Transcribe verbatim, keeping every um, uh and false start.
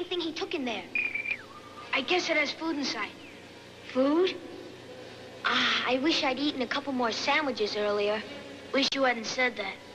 anything he took in there. I guess it has food inside. Food? Ah, I wish I'd eaten a couple more sandwiches earlier. Wish you hadn't said that.